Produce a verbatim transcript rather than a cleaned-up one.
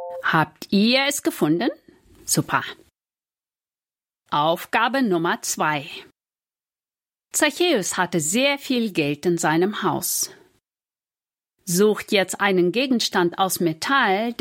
Habt ihr es gefunden? Super. Aufgabe Nummer zwei. Zachäus hatte sehr viel Geld in seinem Haus. Sucht jetzt einen Gegenstand aus Metall,